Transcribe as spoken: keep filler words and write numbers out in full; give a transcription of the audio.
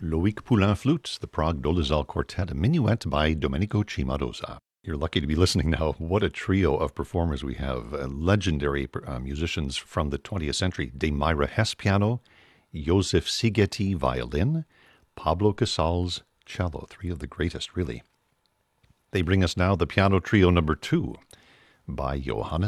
Loic Poulain flute, the Prague Dolezal Quartet, a minuet by Domenico Cimarosa. You're lucky to be listening now. What a trio of performers we have. Uh, legendary uh, musicians from the twentieth century. Demira Hess piano, Josef Szigeti violin, Pablo Casals cello. Three of the greatest, really. They bring us now the piano trio number two by Johannes